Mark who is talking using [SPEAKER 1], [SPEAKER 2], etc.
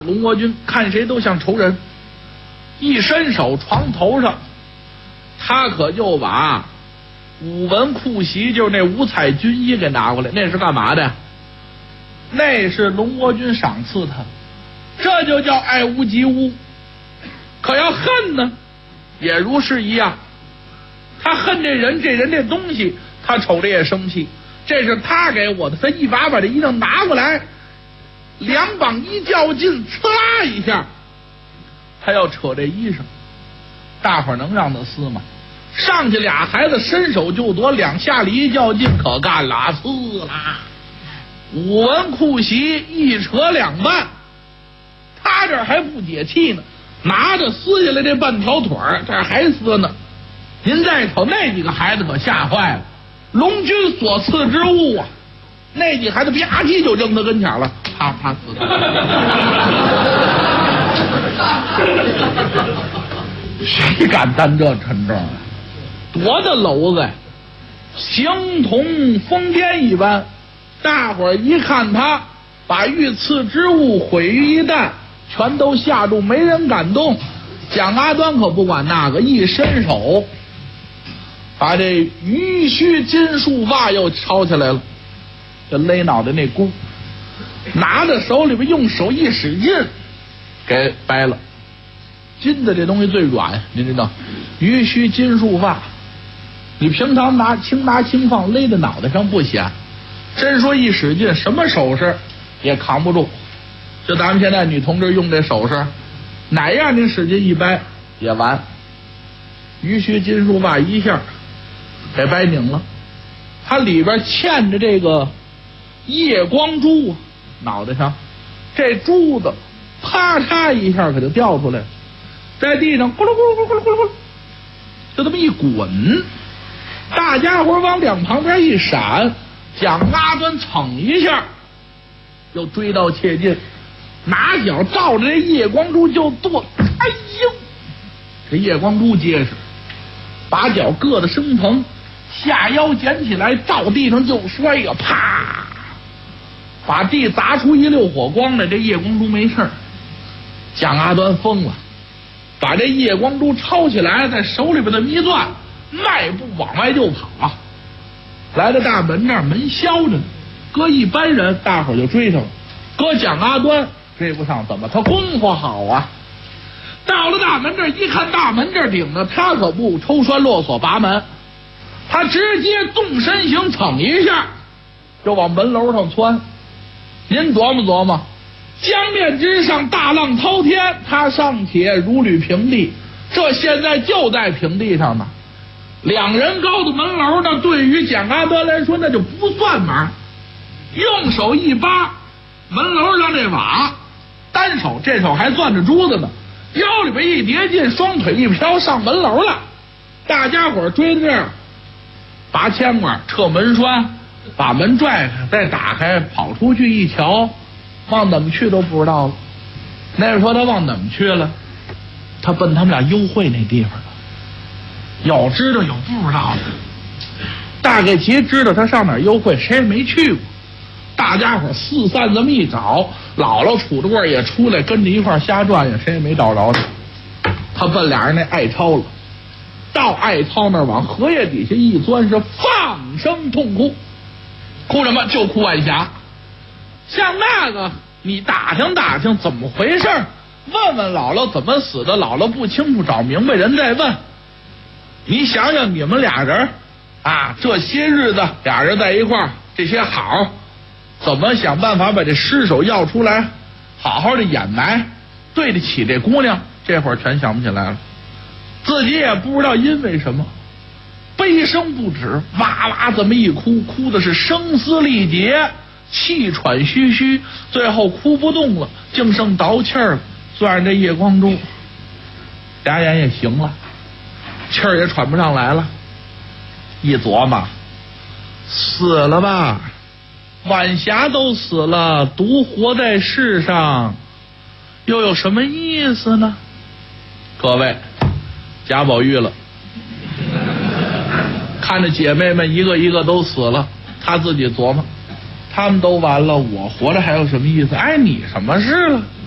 [SPEAKER 1] 龙国军看谁都像仇人，一伸手床头上，他可就把五文裤席，就是那五彩军衣给拿过来。那是干嘛的？那是龙国军赏赐他，这就叫爱屋及乌。可要恨呢，也如是一样。他恨这人，这人这东西，他瞅着也生气。这是他给我的，他一把这衣裳拿过来，两膀一较劲，呲啦一下，他要扯这衣裳，大伙儿能让他撕吗？上去俩孩子伸手就夺，两下里一较劲，可干了，呲啦，五文裤席一扯两半。他这还不解气呢，拿着撕下来这半条腿儿，这还撕呢。您再瞅那几个孩子可吓坏了，龙军所赐之物啊，那几孩子吧唧就扔他跟前了，啪啪死他。谁敢担这沉重啊？多大篓子呀，形同疯癫一般。大伙儿一看他把御赐之物毁于一旦，全都吓住，没人敢动。蒋阿端可不管那个，一伸手把这鱼须金束发又抄起来了，这勒脑袋那箍，拿着手里边用手一使劲给掰了。金的这东西最软，您知道，鱼须金束发，你平常轻拿轻放勒在脑袋上不显，真说一使劲，什么首饰也扛不住。就咱们现在女同志用这首饰，哪样您使劲一掰也完。鱼须金束发一下给掰拧了，它里边嵌着这个夜光珠，脑袋上这珠子啪嚓一下可就掉出来了，在地上咕噜咕噜咕噜咕噜咕噜，就这么一滚，大家伙往两旁边一闪，蒋阿端蹭一下又追到切近，拿脚照着这夜光珠就跺，哎呦，这夜光珠结实，把脚硌得生疼，下腰捡起来照地上就摔呀，啪，把地砸出一溜火光来。这夜光珠没事，蒋阿端疯了，把这夜光珠抄起来，在手里边这么一攥，迈步往外就跑。来到大门这儿，门销着呢，搁一般人大伙就追上了，搁蒋阿端追不上，怎么他功夫好啊？到了大门这儿一看，大门这儿顶着，他可不抽栓落锁拔门，他直接动身形，蹭一下就往门楼上窜。您琢磨琢磨，江面之上大浪滔天，他尚且如履平地，这现在就在平地上呢。两人高的门楼呢，对于蒋阿端来说那就不算门，用手一扒门楼上这瓦，单手这手还攥着珠子呢，腰里边一叠劲，双腿一飘上门楼了。大家伙追到这儿，拔牵管，撤门栓，把门拽开，再打开，跑出去一瞧，往怎么去都不知道了。那位说他往怎么去了？他奔他们俩幽会那地方了。有知道有不知道的，大概其知道他上哪儿幽会，谁也没去过。大家伙四散这么一找，姥姥杵着棍也出来跟着一块瞎转悠，谁也没找着他。他奔俩人那爱超了，到爱超那儿往荷叶底下一钻，是放声痛哭。哭什么？就哭晚霞。像那个你打听打听怎么回事，问问姥姥怎么死的，姥姥不清楚，找明白人再问。你想想你们俩人啊，这些日子俩人在一块儿，这些好，怎么想办法把这尸首要出来，好好的掩埋，对得起这姑娘？这会儿全想不起来了，自己也不知道因为什么，悲声不止，哇哇这么一哭，哭的是声嘶力竭，气喘吁吁，最后哭不动了，净剩倒气儿了，攥着这夜光珠，俩眼也行了，气儿也喘不上来了。一琢磨，死了吧，晚霞都死了，独活在世上又有什么意思呢？各位，贾宝玉了，看着姐妹们一个一个都死了，他自己琢磨，他们都完了，我活着还有什么意思？碍你什么事了？